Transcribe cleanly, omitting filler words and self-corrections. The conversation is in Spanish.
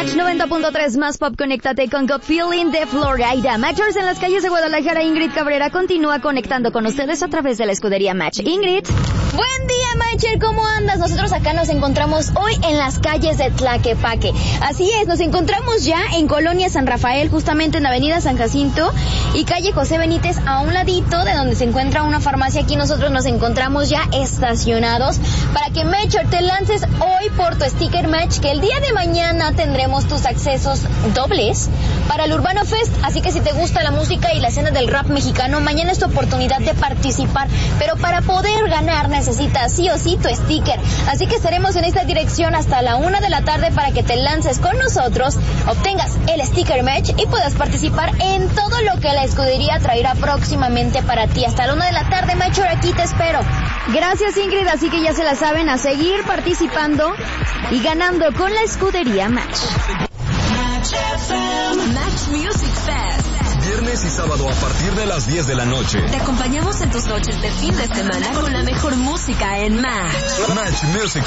Match 90.3 más pop, conéctate con Got Feeling de Florida. Matchers en las calles de Guadalajara, Ingrid Cabrera continúa conectando con ustedes a través de la escudería Match. Ingrid. Buen día, Matcher, ¿cómo andas? Nosotros acá nos encontramos hoy en las calles de Tlaquepaque. Así es, nos encontramos ya en Colonia San Rafael, justamente en Avenida San Jacinto y calle José Benítez, a un ladito de donde se encuentra una farmacia. Aquí nosotros nos encontramos ya estacionados para que, Matcher, te lances hoy por tu sticker match, que el día de mañana tendremos tus accesos dobles para el Urbano Fest. Así que si te gusta la música y la escena del rap mexicano, mañana es tu oportunidad de participar. Pero para poder ganar necesitas sí o sí tu sticker. Así que estaremos en esta dirección hasta la 1 de la tarde para que te lances con nosotros, obtengas el sticker match y puedas participar en todo lo que la escudería traerá próximamente para ti. Hasta la 1 de la tarde, Matcher, aquí te espero. Gracias, Ingrid, así que ya se la saben, a seguir participando y ganando con la escudería Match. Match Music Fest. Viernes y sábado a partir de las 10 de la noche. Te acompañamos en tus noches de fin de semana con la mejor música en Match. Match Music